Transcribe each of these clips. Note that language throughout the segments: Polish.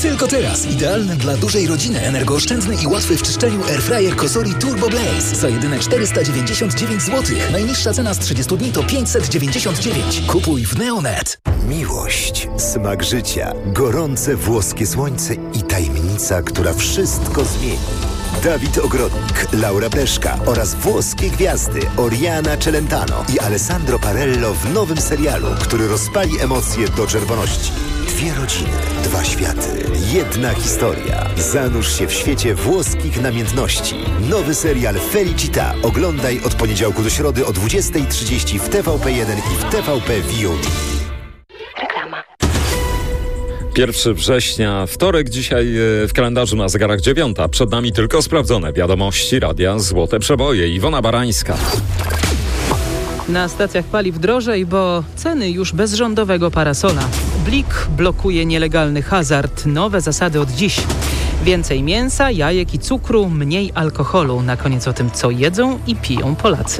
Tylko teraz idealny dla dużej rodziny, energooszczędny i łatwy w czyszczeniu airfryer Cosori Turbo Blaze za jedyne 499 zł. Najniższa cena z 30 dni to 599. Kupuj w Neonet. Miłość, smak życia, gorące włoskie słońce i tajemnica, która wszystko zmieni. Dawid Ogrodnik, Laura Breszka oraz włoskie gwiazdy Oriana Celentano i Alessandro Parello w nowym serialu, który rozpali emocje do czerwoności. Dwie rodziny, dwa światy, jedna historia. Zanurz się w świecie włoskich namiętności. Nowy serial Felicita oglądaj od poniedziałku do środy o 20:30 w TVP1 i w TVP VOD. 1 września, wtorek, dzisiaj w kalendarzu na zegarach 9. Przed nami tylko sprawdzone wiadomości Radia Złote Przeboje. Iwona Barańska. Na stacjach paliw drożej, bo ceny już bez rządowego parasola. BLIK blokuje nielegalny hazard. Nowe zasady od dziś. Więcej mięsa, jajek i cukru, mniej alkoholu. Na koniec o tym, co jedzą i piją Polacy.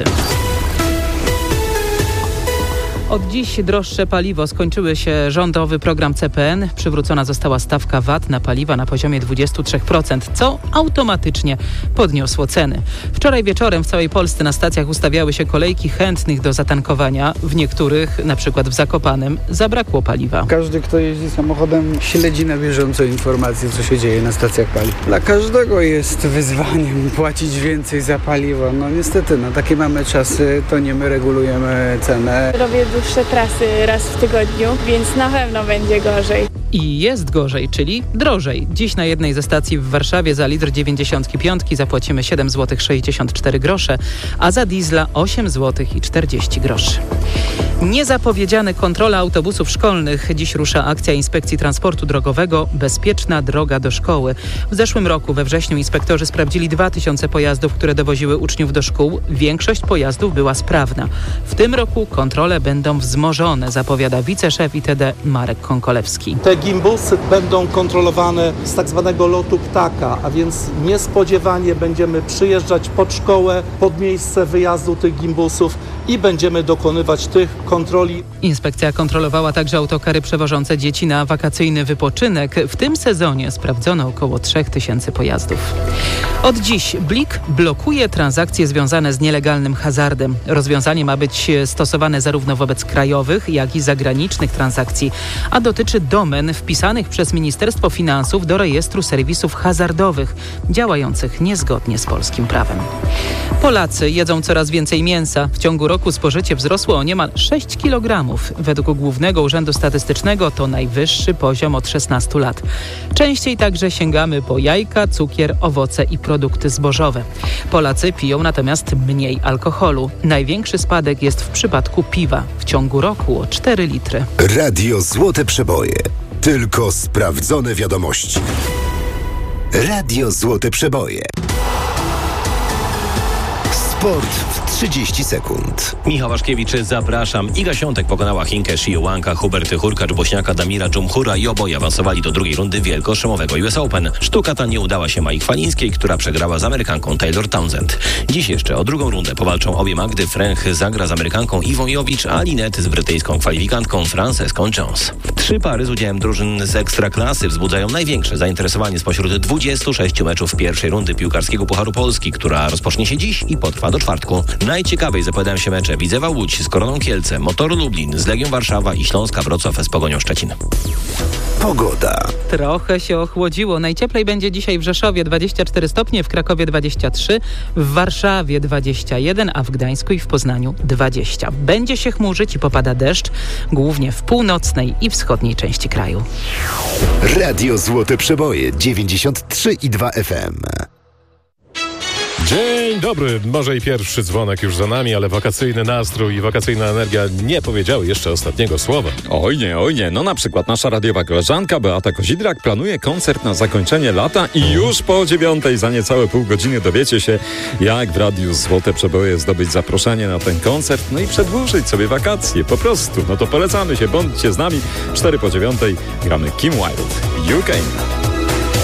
Od dziś droższe paliwo. Skończyły się rządowy program CPN. Przywrócona została stawka VAT na paliwa na poziomie 23%, co automatycznie podniosło ceny. Wczoraj wieczorem w całej Polsce na stacjach ustawiały się kolejki chętnych do zatankowania. W niektórych, na przykład w Zakopanem, zabrakło paliwa. Każdy, kto jeździ samochodem, śledzi na bieżąco informacje, co się dzieje na stacjach paliw. Dla każdego jest wyzwaniem płacić więcej za paliwo. No niestety, takie mamy czasy, to nie my regulujemy cenę. Robię dłuższe trasy raz w tygodniu, więc na pewno będzie gorzej. I jest gorzej, czyli drożej. Dziś na jednej ze stacji w Warszawie za litr 95 zapłacimy 7 zł 64 grosze, a za diesla 8 zł i 40 groszy. Niezapowiedziane kontrole autobusów szkolnych. Dziś rusza akcja Inspekcji Transportu Drogowego Bezpieczna droga do szkoły. W zeszłym roku we wrześniu inspektorzy sprawdzili 2000 pojazdów, które dowoziły uczniów do szkół. Większość pojazdów była sprawna. W tym roku kontrole będą wzmożone, zapowiada wiceszef ITD Marek Konkolewski. Te gimbusy będą kontrolowane z tak zwanego lotu ptaka, a więc niespodziewanie będziemy przyjeżdżać pod szkołę, pod miejsce wyjazdu tych gimbusów i będziemy dokonywać tych kontroli. Inspekcja kontrolowała także autokary przewożące dzieci na wakacyjny wypoczynek. W tym sezonie sprawdzono około 3000 pojazdów. Od dziś BLIK blokuje transakcje związane z nielegalnym hazardem. Rozwiązanie ma być stosowane zarówno wobec krajowych, jak i zagranicznych transakcji, a dotyczy domen wpisanych przez Ministerstwo Finansów do rejestru serwisów hazardowych, działających niezgodnie z polskim prawem. Polacy jedzą coraz więcej mięsa. W ciągu roku spożycie wzrosło o niemal 6 kg. Według Głównego Urzędu Statystycznego to najwyższy poziom od 16 lat. Częściej także sięgamy po jajka, cukier, owoce i produkty zbożowe. Polacy piją natomiast mniej alkoholu. Największy spadek jest w przypadku piwa. W ciągu roku o 4 litry. Radio Złote Przeboje. Tylko sprawdzone wiadomości. Radio Złote Przeboje. Sport w 30 sekund. Michał Waszkiewicz, zapraszam. Iga Świątek pokonała Chinkę Shi Yuanka, Hubert Hurkacz, Bośniaka Damira Dżumhura i oboje awansowali do drugiej rundy wielkoszlemowego US Open. Sztuka ta nie udała się Mai Chwalińskiej, która przegrała z Amerykanką Taylor Townsend. Dziś jeszcze o drugą rundę powalczą obie Magdy. Fręch zagra z Amerykanką Iwą Jowicz, a Linette z brytyjską kwalifikantką Franceską Jones. 3 pary z udziałem drużyn z Ekstraklasy wzbudzają największe zainteresowanie spośród 26 meczów pierwszej rundy piłkarskiego Pucharu Polski, która rozpocznie się dziś i potrwa do czwartku. Najciekawiej zapowiadają się mecze Widzewa Łódź z Koroną Kielce, Motor Lublin z Legią Warszawa i Śląska Wrocław z Pogonią Szczecin. Pogoda. Trochę się ochłodziło. Najcieplej będzie dzisiaj w Rzeszowie 24 stopnie, w Krakowie 23, w Warszawie 21, a w Gdańsku i w Poznaniu 20. Będzie się chmurzyć i popada deszcz, głównie w północnej i wschodniej części kraju. Radio Złote Przeboje 93,2 FM. Dzień dobry. Może i pierwszy dzwonek już za nami, ale wakacyjny nastrój i wakacyjna energia nie powiedziały jeszcze ostatniego słowa. Oj nie. No na przykład nasza radiowa koleżanka Beata Kozidrak planuje koncert na zakończenie lata i już po 9:00 za niecałe pół godziny dowiecie się, jak w Radiu Złote Przeboje zdobyć zaproszenie na ten koncert, no i przedłużyć sobie wakacje. Po prostu. No to polecamy się, bądźcie z nami. 4 po 9:00 gramy Kim Wilde. You Came.